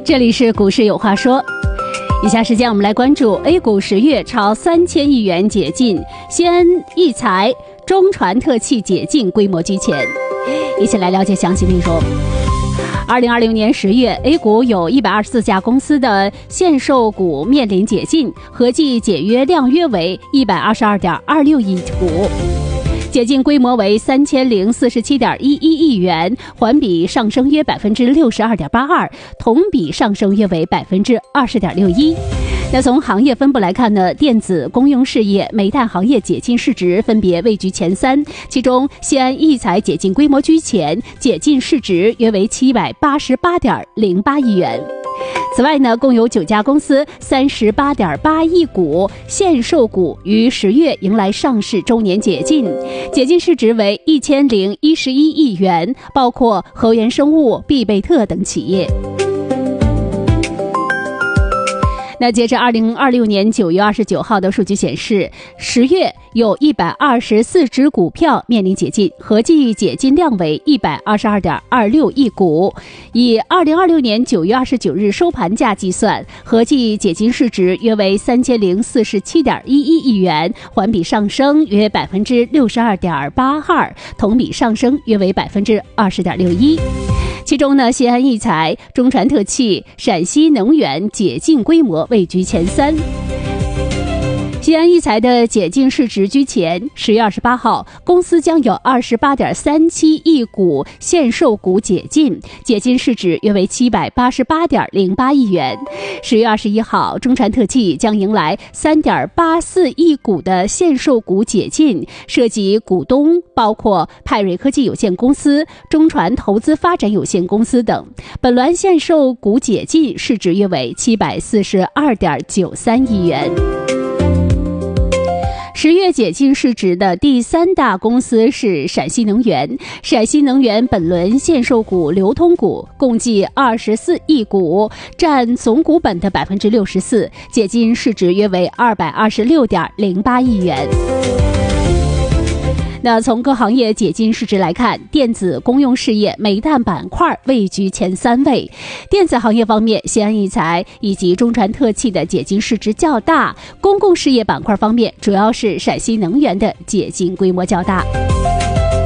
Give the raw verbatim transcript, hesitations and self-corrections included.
这里是股市有话说，以下时间我们来关注 A 股十月超三千亿元解禁，西安易财、中传特气解禁规模居前，一起来了解详细内容。二零二零年十月 A 股有一百二十四家公司的限售股面临解禁，合计解约量约为一百二十二点二六亿股，解禁规模为三千零四十七点一一亿元，环比上升约百分之六十二点八二，同比上升约为百分之二十点六一。那从行业分布来看呢，电子、公用事业、煤炭行业解禁市值分别位居前三，其中西安易财解禁规模居前，解禁市值约为七百八十八点零八亿元。此外呢，共有九家公司三十八点八亿股限售股于十月迎来上市周年解禁，解禁市值为一千零一十一亿元，包括和源生物、必贝特等企业。那截至二零二六年九月二十九号的数据显示，十月有一百二十四只股票面临解禁，合计解禁量为一百二十二点二六亿股。以二零二六年九月二十九日收盘价计算，合计解禁市值约为三千零四十七点一一亿元，环比上升约百分之六十二点八二，同比上升约为百分之二十点六一。其中呢，西安易财、中传特气、陕西能源解禁规模位居前三。西安易财的解禁市值居前，十月二十八号，公司将有二十八点三七亿股限售股解禁，解禁市值约为七百八十八点零八亿元。十月二十一号，中传特气将迎来三点八四亿股的限售股解禁，涉及股东包括派瑞科技有限公司、中传投资发展有限公司等。本轮限售股解禁市值约为七百四十二点九三亿元。十月解禁市值的第三大公司是陕西能源，陕西能源本轮限售股流通股共计二十四亿股，占总股本的百分之六十四，解禁市值约为二百二十六点零八亿元。那从各行业解禁市值来看，电子、公用事业、煤炭板块位居前三位。电子行业方面，西安易财以及中传特气的解禁市值较大；公共事业板块方面，主要是陕西能源的解禁规模较大。